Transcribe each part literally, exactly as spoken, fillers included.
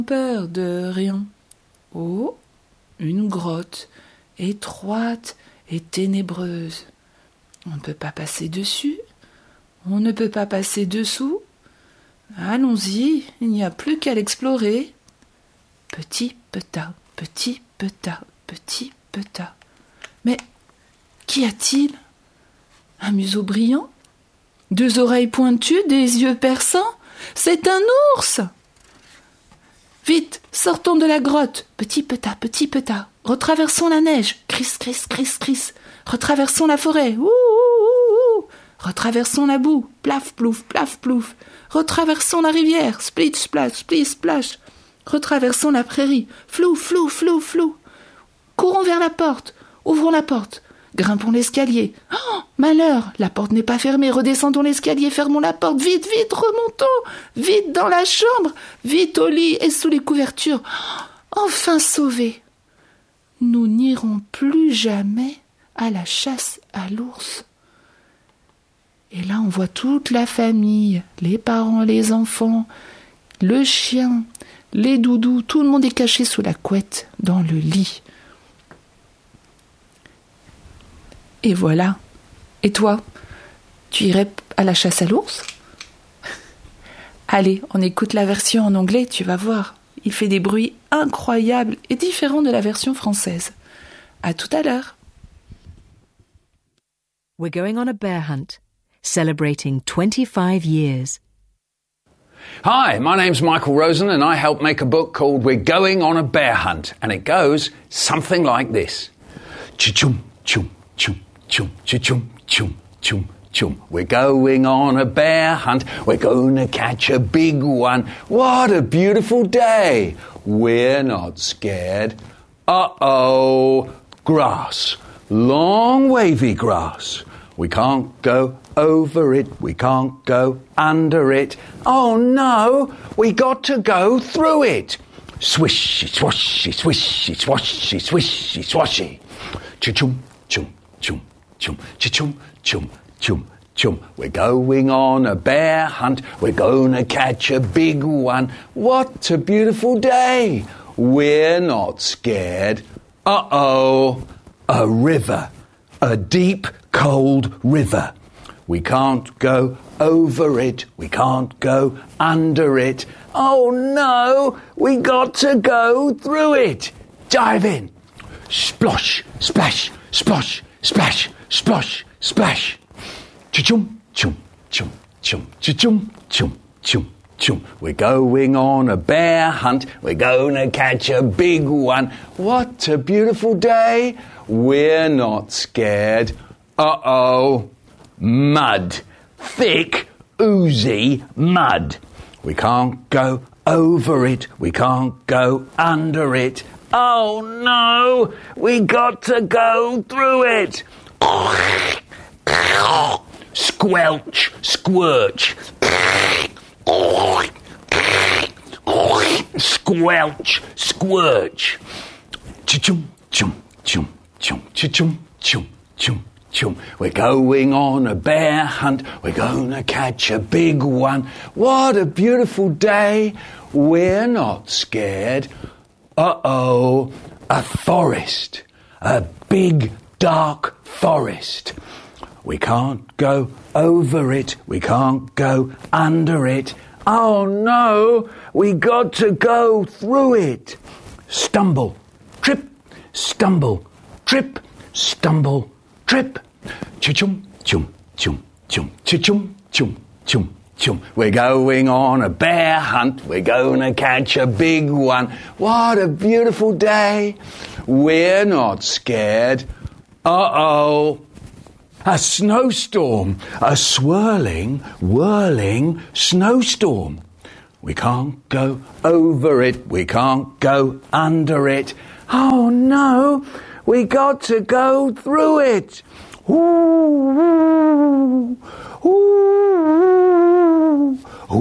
peur de rien. Oh, une grotte, étroite et ténébreuse. On ne peut pas passer dessus, on ne peut pas passer dessous. Allons-y, il n'y a plus qu'à l'explorer. Petit Petas, petit Petas, petit Petas. Mais qu'y a-t-il? Un museau brillant? Deux oreilles pointues, des yeux perçants? C'est un ours! Vite, sortons de la grotte. Petit Petas, petit Petas. Retraversons la neige. Cris, cris, cris, cris. Retraversons la forêt. Ouh, ouh, ouh. Retraversons la boue. Plaf, plouf, plaf, plouf. Retraversons la rivière. Split, splash, split, splash. Retraversons la prairie. Flou, flou, flou, flou. Courons vers la porte. Ouvrons la porte. Grimpons l'escalier. Oh, malheur, la porte n'est pas fermée. Redescendons l'escalier, fermons la porte. Vite, vite, remontons. Vite dans la chambre. Vite au lit et sous les couvertures. Oh, enfin sauvés. Nous n'irons plus jamais à la chasse à l'ours. Et là, on voit toute la famille, les parents, les enfants, le chien, les doudous. Tout le monde est caché sous la couette, dans le lit. Et voilà. Et toi, tu irais à la chasse à l'ours? Allez, on écoute la version en anglais, tu vas voir. Il fait des bruits incroyables et différents de la version française. À tout à l'heure. We're going on a bear hunt, celebrating twenty-five years. Hi, my name's Michael Rosen and I help make a book called We're Going on a Bear Hunt, and it goes something like this. Ch-chum, chum, chum. Chum, chum, chum, chum, chum. We're going on a bear hunt. We're going to catch a big one. What a beautiful day. We're not scared. Uh-oh. Grass. Long wavy grass. We can't go over it. We can't go under it. Oh no, we got to go through it. Swishy, swashy, swishy, swashy, swishy, swashy. Ch-chum, chum, chum. Chum, chum, chum, chum, chum. We're going on a bear hunt. We're going to catch a big one. What a beautiful day. We're not scared. Uh-oh. A river. A deep, cold river. We can't go over it. We can't go under it. Oh, no. We got to go through it. Dive in. Splosh, splash, splosh, splash. Splosh, splash. Ch-chum, chum, chum, chum, ch-chum, chum, chum, chum. We're going on a bear hunt. We're going to catch a big one. What a beautiful day. We're not scared. Uh-oh. Mud. Thick, oozy mud. We can't go over it. We can't go under it. Oh, no. We got to go through it. Squelch, squirch. Squelch, squirch. Chum, chum, chum, chum, chum, chum, chum, chum. We're going on a bear hunt. We're going to catch a big one. What a beautiful day. We're not scared. Uh-oh, a forest. A big dark forest. We can't go over it. We can't go under it. Oh no, we got to go through it. Stumble, trip, stumble, trip, stumble, trip. Ch-chum, chum, chum, chum, ch-chum, chum, chum, chum. We're going on a bear hunt. We're going to catch a big one. What a beautiful day. We're not scared. Uh-oh. A snowstorm. A swirling, whirling snowstorm. We can't go over it. We can't go under it. Oh, no. We got to go through it. Ooh, ooh, ooh,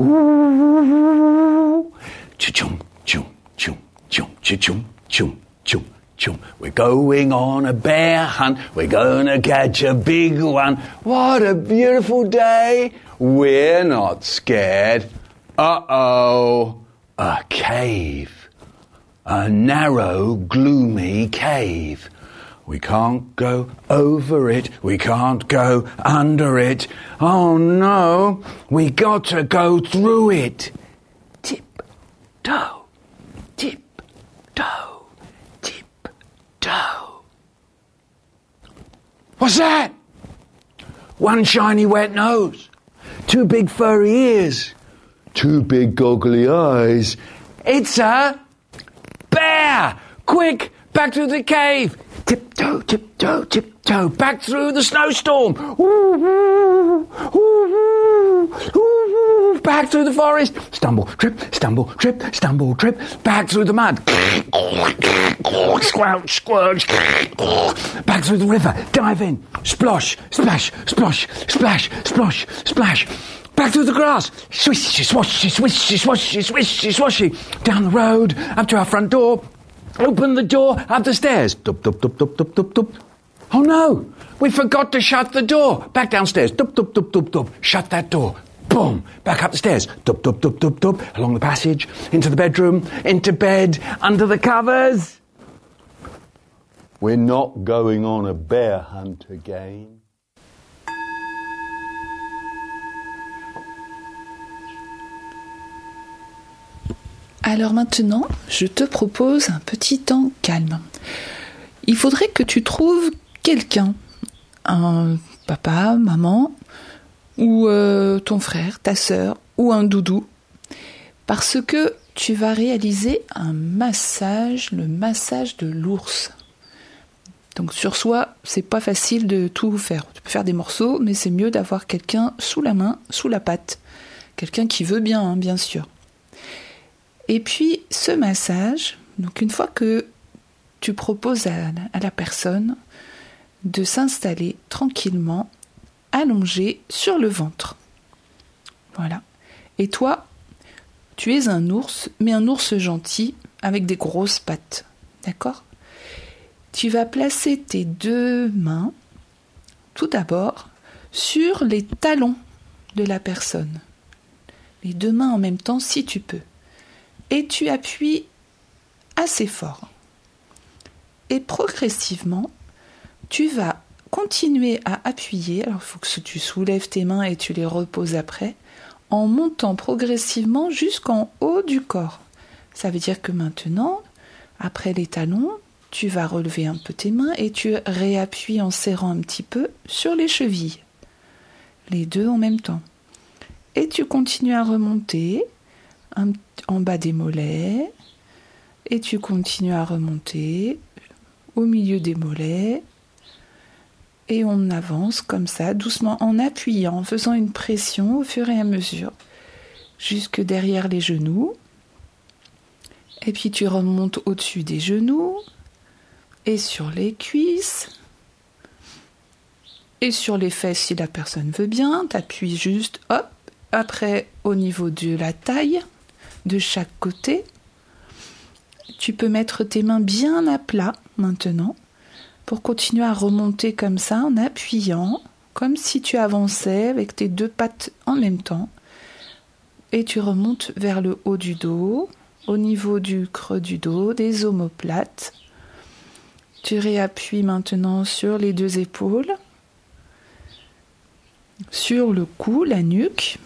ooh. Ch-chum, chum, chum, chum, ch-chum, chum, chum. Chum. We're going on a bear hunt. We're going to catch a big one. What a beautiful day. We're not scared. Uh-oh. A cave. A narrow, gloomy cave. We can't go over it. We can't go under it. Oh no, we got to go through it. Tip-toe, tip-toe, tip-toe. What's that? One shiny wet nose. Two big furry ears. Two big goggly eyes. It's a bear! Quick, back to the cave. Tiptoe, tiptoe, tiptoe, back through the snowstorm. Ooh, ooh, ooh, ooh, ooh, back through the forest. Stumble, trip, stumble, trip, stumble, trip, back through the mud. Squelch, squelch. Back through the river, dive in. Splosh, splash, splosh, splash, splosh, splash. Back through the grass. Swishy, swashy, swishy, swashy, swishy, swashy. Down the road, up to our front door. Open the door, up the stairs. Dup, dup, dup, dup, dup, dup, dup. Oh no, we forgot to shut the door. Back downstairs. Dup, dup, dup, dup, dup. Shut that door. Boom, back up the stairs. Dup, dup, dup, dup, dup. Along the passage, into the bedroom, into bed, under the covers. We're not going on a bear hunt again. Alors maintenant, je te propose un petit temps calme. Il faudrait que tu trouves quelqu'un, un papa, maman, ou euh, ton frère, ta sœur, ou un doudou, parce que tu vas réaliser un massage, le massage de l'ours. Donc sur soi, c'est pas facile de tout faire. Tu peux faire des morceaux, mais c'est mieux d'avoir quelqu'un sous la main, sous la patte. Quelqu'un qui veut bien, hein, bien sûr. Et puis, ce massage, donc une fois que tu proposes à, à la personne de s'installer tranquillement, allongé sur le ventre. Voilà. Et toi, tu es un ours, mais un ours gentil, avec des grosses pattes. D'accord ? Tu vas placer tes deux mains, tout d'abord, sur les talons de la personne. Les deux mains en même temps, si tu peux. Et tu appuies assez fort. Et progressivement, tu vas continuer à appuyer. Alors, il faut que tu soulèves tes mains et tu les reposes après, en montant progressivement jusqu'en haut du corps. Ça veut dire que maintenant, après les talons, tu vas relever un peu tes mains et tu réappuies en serrant un petit peu sur les chevilles. Les deux en même temps. Et tu continues à remonter un, en bas des mollets. Et tu continues à remonter au milieu des mollets. Et on avance comme ça, doucement, en appuyant, en faisant une pression au fur et à mesure, jusque derrière les genoux. Et puis tu remontes au-dessus des genoux, et sur les cuisses, et sur les fesses si la personne veut bien. T'appuies juste, hop, après au niveau de la taille, de chaque côté. Tu peux mettre tes mains bien à plat maintenant, pour continuer à remonter comme ça, en appuyant, comme si tu avançais avec tes deux pattes en même temps. Et tu remontes vers le haut du dos, au niveau du creux du dos, des omoplates. Tu réappuies maintenant sur les deux épaules, sur le cou, la nuque.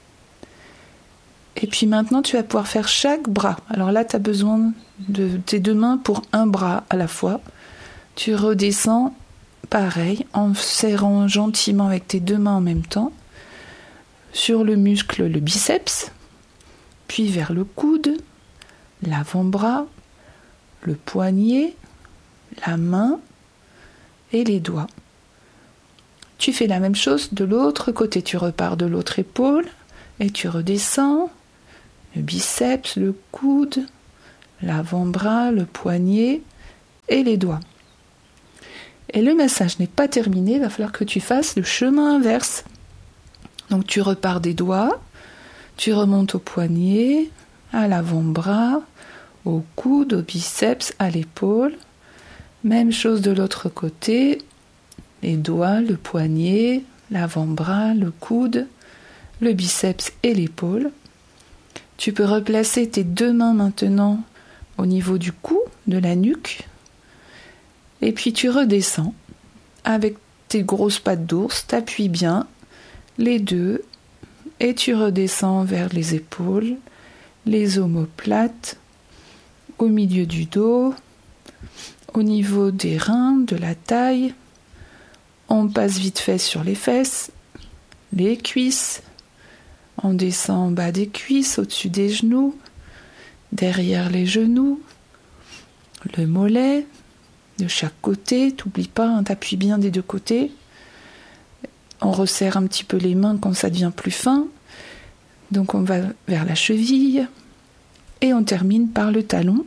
Et puis maintenant, tu vas pouvoir faire chaque bras. Alors là, tu as besoin de tes deux mains pour un bras à la fois. Tu redescends, pareil, en serrant gentiment avec tes deux mains en même temps, sur le muscle, le biceps, puis vers le coude, l'avant-bras, le poignet, la main et les doigts. Tu fais la même chose de l'autre côté. Tu repars de l'autre épaule et tu redescends, le biceps, le coude, l'avant-bras, le poignet et les doigts. Et le massage n'est pas terminé, il va falloir que tu fasses le chemin inverse. Donc tu repars des doigts, tu remontes au poignet, à l'avant-bras, au coude, au biceps, à l'épaule. Même chose de l'autre côté, les doigts, le poignet, l'avant-bras, le coude, le biceps et l'épaule. Tu peux replacer tes deux mains maintenant au niveau du cou, de la nuque. Et puis tu redescends avec tes grosses pattes d'ours, t'appuies bien les deux et tu redescends vers les épaules, les omoplates, au milieu du dos, au niveau des reins, de la taille. On passe vite fait sur les fesses, les cuisses. On descend en bas des cuisses, au-dessus des genoux, derrière les genoux, le mollet, de chaque côté. T'oublies pas, hein, t'appuies bien des deux côtés. On resserre un petit peu les mains quand ça devient plus fin. Donc on va vers la cheville et on termine par le talon.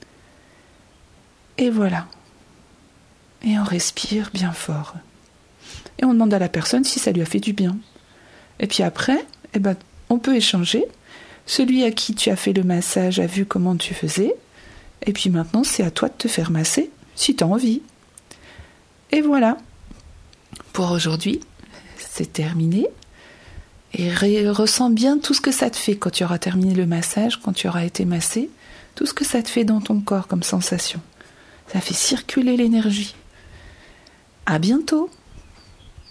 Et voilà. Et on respire bien fort. Et on demande à la personne si ça lui a fait du bien. Et puis après, eh ben, on peut échanger. Celui à qui tu as fait le massage a vu comment tu faisais. Et puis maintenant, c'est à toi de te faire masser si tu as envie. Et voilà. Pour aujourd'hui, c'est terminé. Et re- ressens bien tout ce que ça te fait quand tu auras terminé le massage, quand tu auras été massé. Tout ce que ça te fait dans ton corps comme sensation. Ça fait circuler l'énergie. À bientôt!